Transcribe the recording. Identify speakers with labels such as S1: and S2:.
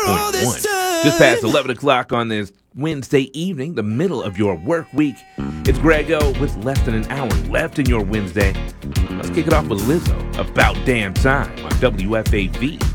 S1: 106.1. Just past 11 o'clock on this Wednesday evening, the middle of your work week. It's Grego with less than an hour left in your Wednesday. Let's kick it off with Lizzo, About Damn Time on WFAV.